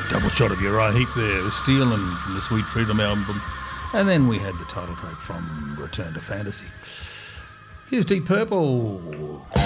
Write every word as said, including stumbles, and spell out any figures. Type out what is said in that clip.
Double shot of Uriah Heep there, the Stealing from the Sweet Freedom album. And then we had the title track from Return to Fantasy. Here's Deep Purple.